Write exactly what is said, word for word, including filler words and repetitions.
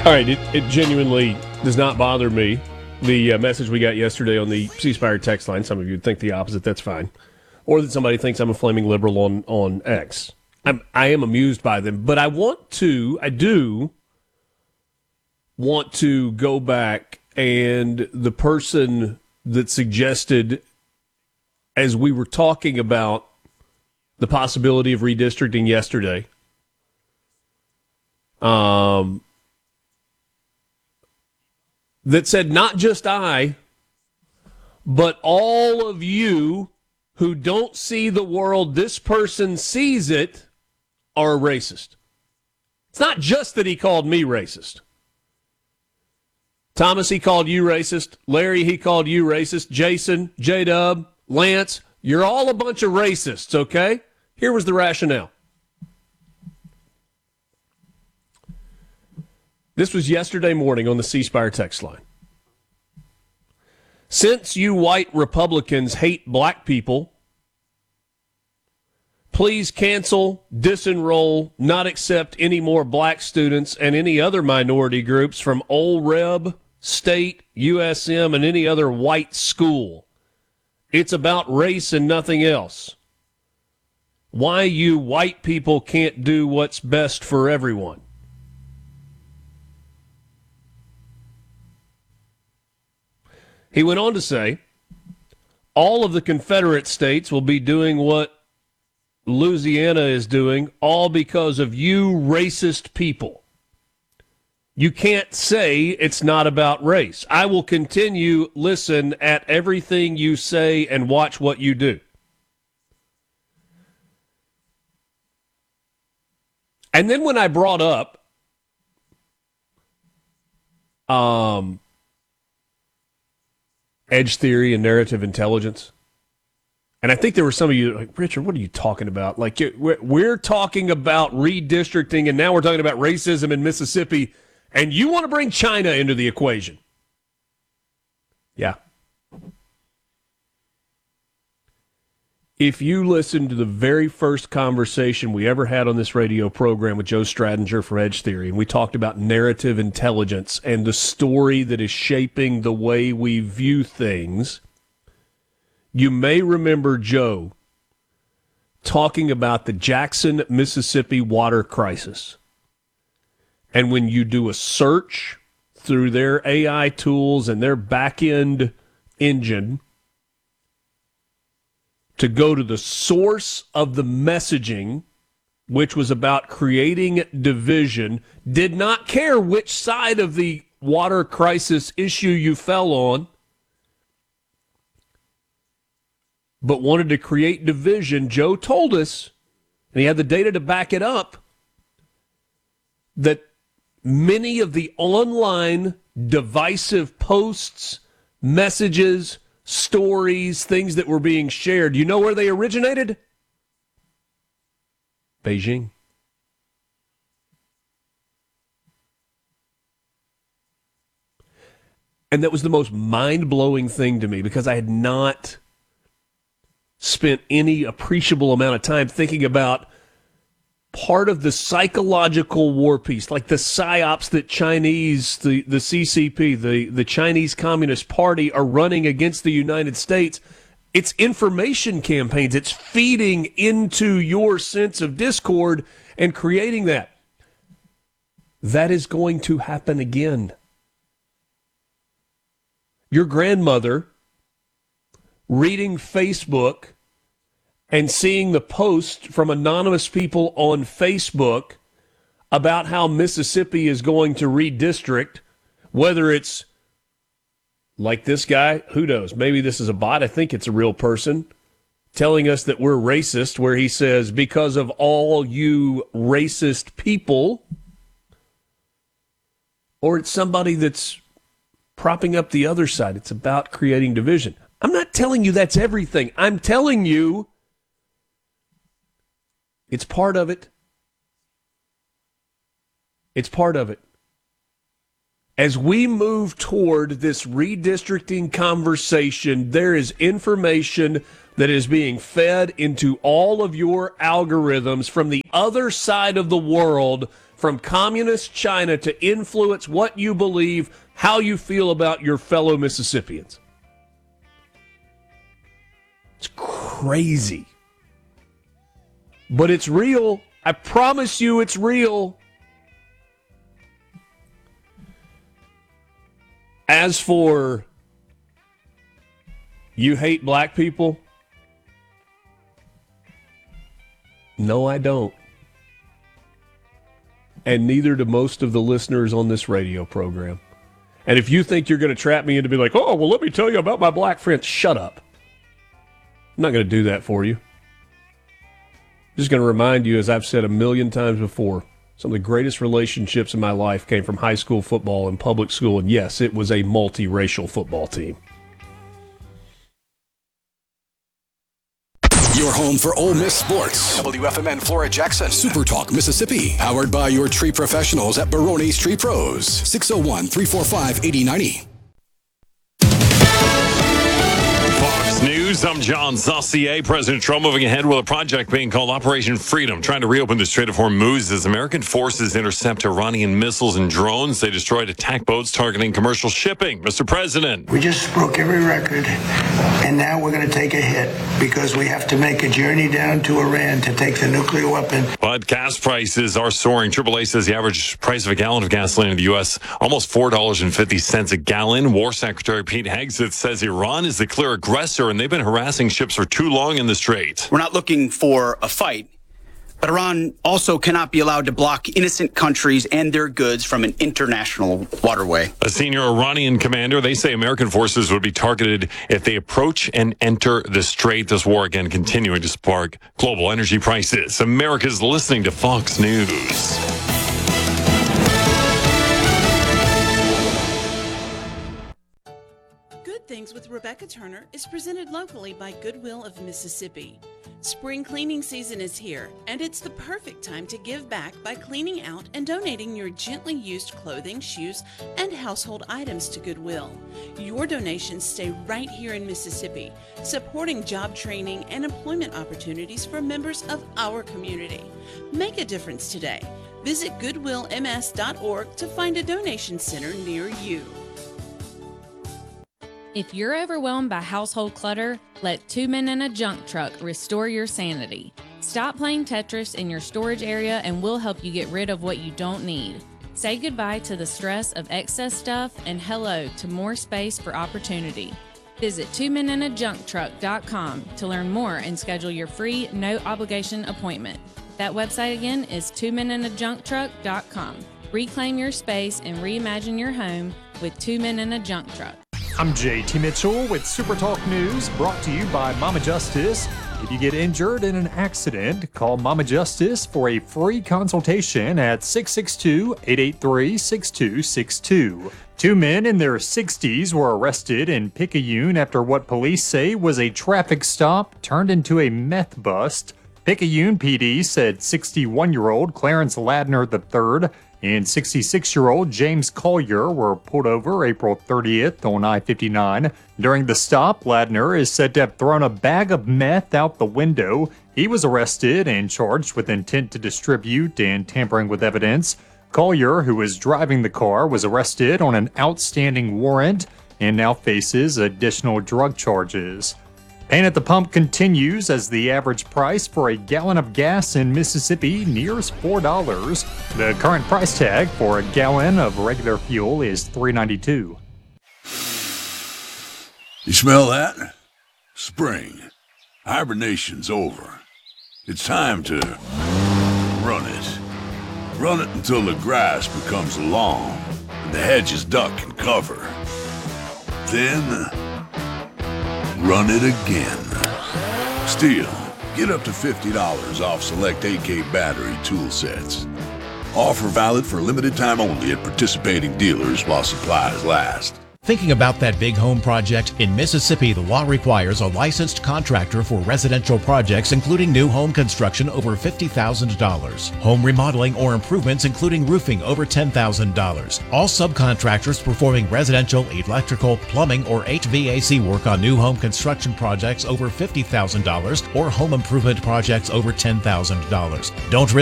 All right, it, it genuinely does not bother me. The uh, message we got yesterday on the C Spire text line, some of you would think the opposite, that's fine. Or that somebody thinks I'm a flaming liberal on, on X. I'm, I am amused by them. But I want to, I do want to go back, and the person that suggested, as we were talking about the possibility of redistricting yesterday, um, that said not just I, but all of you who don't see the world this person sees it are a racist. It's not just that he called me racist. Thomas, he called you racist. Larry, he called you racist. Jason, J-Dub, Lance, you're all a bunch of racists, okay? Here was the rationale. This was yesterday morning on the C Spire text line. Since you white Republicans hate black people, please cancel, disenroll, not accept any more black students and any other minority groups from O L R E B, State, U S M, and any other white school. It's about race and nothing else. Why you white people can't do what's best for everyone. He went on to say, all of the Confederate states will be doing what Louisiana is doing, all because of you racist people. You can't say it's not about race. I will continue listen at everything you say and watch what you do. And then when I brought up um, edge theory and narrative intelligence, and I think there were some of you like, Richard, what are you talking about? Like, we're, we're talking about redistricting, and now we're talking about racism in Mississippi, and you want to bring China into the equation. Yeah. If you listen to the very first conversation we ever had on this radio program with Joe Stradinger for Edge Theory, and we talked about narrative intelligence and the story that is shaping the way we view things, you may remember Joe talking about the Jackson, Mississippi water crisis. And when you do a search through their A I tools and their back-end engine to go to the source of the messaging, which was about creating division, did not care which side of the water crisis issue you fell on, but wanted to create division. Joe told us, and he had the data to back it up, that many of the online divisive posts, messages, stories, things that were being shared, you know where they originated? Beijing. And that was the most mind-blowing thing to me, because I had not spent any appreciable amount of time thinking about part of the psychological war piece, like the psyops that Chinese, the, the C C P, the, the Chinese Communist Party are running against the United States. It's information campaigns. It's feeding into your sense of discord and creating that. That is going to happen again. Your grandmother reading Facebook and seeing the post from anonymous people on Facebook about how Mississippi is going to redistrict, whether it's like this guy, who knows, maybe this is a bot, I think it's a real person, telling us that we're racist, where he says, because of all you racist people, or it's somebody that's propping up the other side. It's about creating division. I'm not telling you that's everything. I'm telling you it's part of it. It's part of it. As we move toward this redistricting conversation, there is information that is being fed into all of your algorithms from the other side of the world from communist China to influence what you believe, how you feel about your fellow Mississippians. It's crazy. But it's real. I promise you it's real. As for you hate black people, no, I don't. And neither do most of the listeners on this radio program. And if you think you're going to trap me into be like, oh, well, let me tell you about my black friends, shut up. I'm not going to do that for you. I'm just going to remind you, as I've said a million times before, some of the greatest relationships in my life came from high school football and public school. And yes, it was a multiracial football team. Your home for Ole Miss sports. W F M N Flora Jackson. Super Talk Mississippi. Powered by your tree professionals at Barone's Tree Pros. six oh one, three four five, eight oh nine oh. Fox News, I'm John Saucier. President Trump moving ahead with a project being called Operation Freedom, trying to reopen the Strait of Hormuz as American forces intercept Iranian missiles and drones. They destroyed attack boats targeting commercial shipping. Mister President. We just broke every record, and now we're going to take a hit because we have to make a journey down to Iran to take the nuclear weapon. But gas prices are soaring. triple A says the average price of a gallon of gasoline in the U S almost four dollars and fifty cents a gallon. War Secretary Pete Hegseth says Iran is the clear aggressor, and they've been harassing ships for too long in the Strait. We're not looking for a fight, but Iran also cannot be allowed to block innocent countries and their goods from an international waterway. A senior Iranian commander, they say American forces would be targeted if they approach and enter the Strait. This war again continuing to spark global energy prices. America's listening to Fox News. Things with Rebecca Turner is presented locally by Goodwill of Mississippi. Spring cleaning season is here, and it's the perfect time to give back by cleaning out and donating your gently used clothing, shoes, and household items to Goodwill. Your donations stay right here in Mississippi, supporting job training and employment opportunities for members of our community. Make a difference today. Visit goodwill m s dot org to find a donation center near you. If you're overwhelmed by household clutter, let Two Men in a Junk Truck restore your sanity. Stop playing Tetris in your storage area and we'll help you get rid of what you don't need. Say goodbye to the stress of excess stuff and hello to more space for opportunity. Visit two men in a junk truck dot com to learn more and schedule your free, no-obligation appointment. That website again is two men in a junk truck dot com. Reclaim your space and reimagine your home with Two Men in a Junk Truck. I'm J T Mitchell with Super Talk News, brought to you by Mama Justice. If you get injured in an accident, call Mama Justice for a free consultation at six six two, eight eight three, six two six two. Two men in their sixties were arrested in Picayune after what police say was a traffic stop turned into a meth bust. Picayune P D said sixty-one-year-old Clarence Ladner the third and sixty-six-year-old James Collier were pulled over April thirtieth on I fifty-nine. During the stop, Ladner is said to have thrown a bag of meth out the window. He was arrested and charged with intent to distribute and tampering with evidence. Collier, who was driving the car, was arrested on an outstanding warrant and now faces additional drug charges. Pain at the pump continues as the average price for a gallon of gas in Mississippi nears four dollars. The current price tag for a gallon of regular fuel is three dollars and ninety-two cents. You smell that? Spring. Hibernation's over. It's time to run it. Run it until the grass becomes long and the hedges duck and cover. Then run it again. Still, get up to fifty dollars off select A K battery tool sets. Offer valid for limited time only at participating dealers while supplies last. Thinking about that big home project? In Mississippi, the law requires a licensed contractor for residential projects, including new home construction over fifty thousand dollars. Home remodeling or improvements, including roofing, over ten thousand dollars. All subcontractors performing residential, electrical, plumbing, or H V A C work on new home construction projects over fifty thousand dollars or home improvement projects over ten thousand dollars. Don't